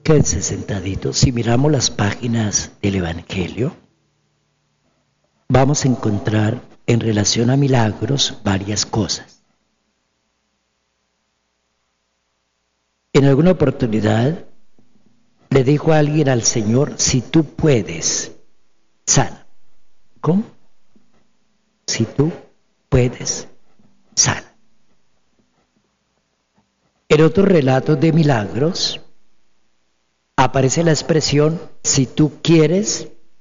Quédense sentaditos. Si miramos las páginas del Evangelio, vamos a encontrar en relación a milagros varias cosas. En alguna oportunidad le dijo a alguien al Señor: si tú puedes, sana. ¿Cómo? Si tú puedes, sana. En otros relatos de milagros aparece la expresión: si tú quieres,